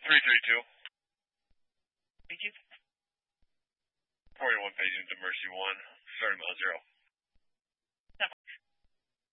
332. Thank you. 41 paging to Mercy 1. Starting on